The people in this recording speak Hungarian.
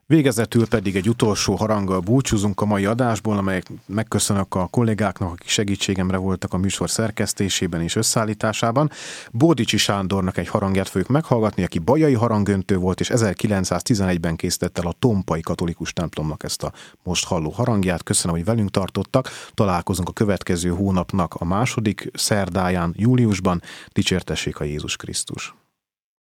Végezetül pedig egy utolsó haranggal búcsúzunk a mai adásból, amelyek megköszönök a kollégáknak, akik segítségemre voltak a műsor szerkesztésében és összeállításában. Bódicsi Sándornak egy harangját fogjuk meghallgatni, aki bajai harangöntő volt, és 1911-ben készítette el a Tompai Katolikus templomnak ezt a most halló harangját. Köszönöm, hogy velünk tartottak. Találkozunk a következő hónapnak a második szerdáján, júliusban. Dicsértessék a Jézus Krisztus!